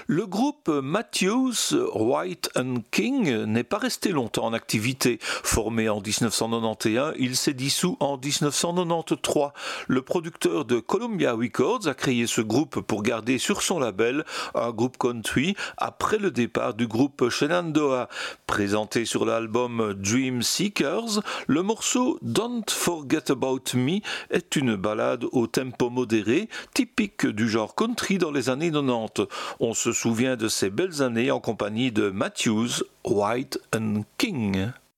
Le groupe Matthews, White and King n'est pas resté longtemps en activité. Formé en 1991, il s'est dissous en 1993. Le producteur de Columbia Records a créé ce groupe pour garder sur son label un groupe country après le départ du groupe Shenandoah. Présenté sur l'album Dream Seekers, le morceau Don't Forget About Me est une ballade au tempo modéré, typique du genre country dans les années 90. On se souvient de ces belles années en compagnie de Matthews, White and King.